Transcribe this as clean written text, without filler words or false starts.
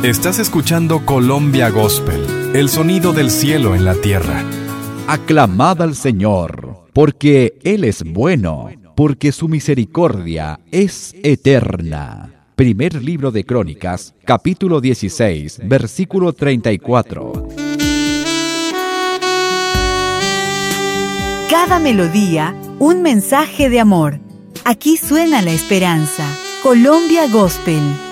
Estás escuchando Colombia Gospel, el sonido del cielo en la tierra. Aclamad al Señor, porque Él es bueno, porque su misericordia es eterna. Primer libro de Crónicas, capítulo 16, versículo 34. Cada melodía, un mensaje de amor. Aquí suena la esperanza. Colombia Gospel.